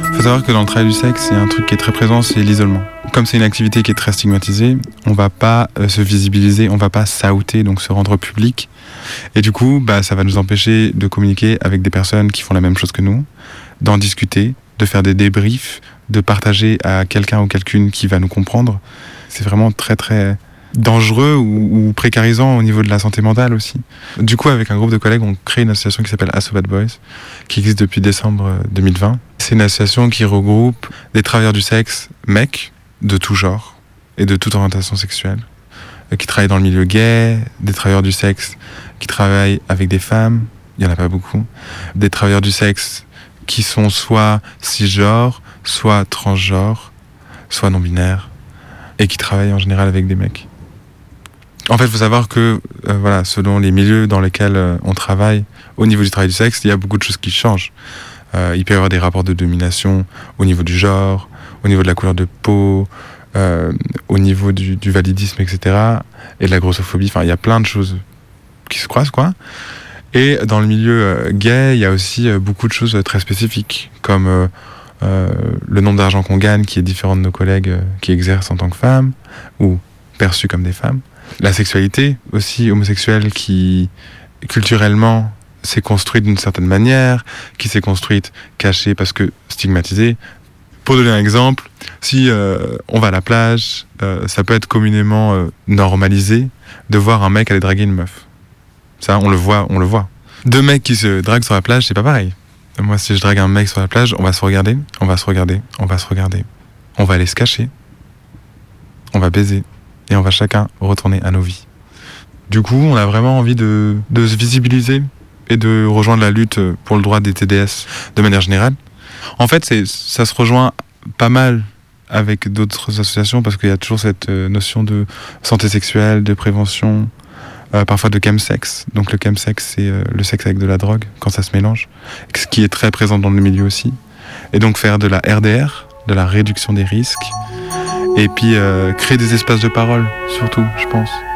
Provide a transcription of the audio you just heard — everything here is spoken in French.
Il faut savoir que dans le travail du sexe, il y a un truc qui est très présent, c'est l'isolement. Comme c'est une activité qui est très stigmatisée, on va pas se visibiliser, on va pas s'outer, donc se rendre public. Et du coup, ça va nous empêcher de communiquer avec des personnes qui font la même chose que nous, d'en discuter, de faire des débriefs, de partager à quelqu'un ou quelqu'une qui va nous comprendre. C'est vraiment très très dangereux ou précarisant au niveau de la santé mentale aussi. Du coup, avec un groupe de collègues, on crée une association qui s'appelle Asso Bad Boys, qui existe depuis décembre 2020. C'est une association qui regroupe des travailleurs du sexe, mecs, de tout genre et de toute orientation sexuelle, qui travaillent dans le milieu gay, des travailleurs du sexe qui travaillent avec des femmes, il n'y en a pas beaucoup, des travailleurs du sexe qui sont soit cisgenres, soit transgenres, soit non-binaires, et qui travaillent en général avec des mecs. En fait, il faut savoir que, selon les milieux dans lesquels on travaille, au niveau du travail du sexe, il y a beaucoup de choses qui changent. Il peut y avoir des rapports de domination au niveau du genre, au niveau de la couleur de peau, au niveau du validisme, etc. Et de la grossophobie. Enfin, il y a plein de choses qui se croisent, quoi. Et dans le milieu gay, il y a aussi beaucoup de choses très spécifiques, comme le nombre d'argent qu'on gagne, qui est différent de nos collègues qui exercent en tant que femmes, ou perçus comme des femmes. La sexualité aussi homosexuelle qui, culturellement, s'est construite d'une certaine manière, qui s'est construite cachée parce que stigmatisée. Pour donner un exemple, si on va à la plage, ça peut être communément normalisé de voir un mec aller draguer une meuf. Ça, on le voit. Deux mecs qui se draguent sur la plage, c'est pas pareil. Moi, si je drague un mec sur la plage, on va se regarder. On va aller se cacher. On va baiser. Et on va chacun retourner à nos vies. Du coup, on a vraiment envie de se visibiliser et de rejoindre la lutte pour le droit des TDS de manière générale. En fait, ça se rejoint pas mal avec d'autres associations parce qu'il y a toujours cette notion de santé sexuelle, de prévention, parfois de chemsex. Donc le chemsex, c'est le sexe avec de la drogue, quand ça se mélange, ce qui est très présent dans le milieu aussi. Et donc faire de la RDR, de la réduction des risques, et puis créer des espaces de parole, surtout, je pense.